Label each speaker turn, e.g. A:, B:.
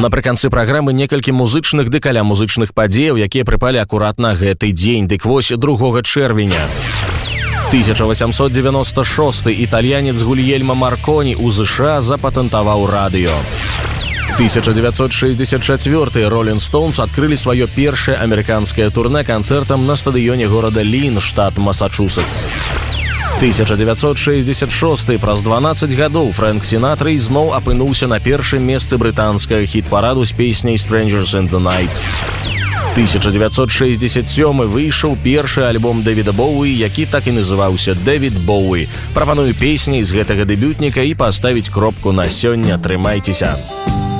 A: Напрыканцы праграмы некалькі музычных ды каля музычных падзеяў, якія прыпалі акурат на гэты дзень, дык вось 2 чэрвеня. 1896 італьянец Гульельма Марконі ў ЗША запатэнтаваў радыё. 1964 Rolling Stones адкрылі сваё першае амерыканскае турне канцэртам на стадыёне горада Лін, штат Масачусетс. 1966 праз 12 гадоў Фрэнк Сінатра ізноў апынуўся на першым месцы брытанскага хіт-параду з песняй «Strangers in the Night». 1967 выйшаў першы альбом Дэвіда Боуі, які так і называўся «Дэвід Боуі». Прапаную песні з гэтага дэбютніка і паставіць кропку на сёння. Трымайцеся!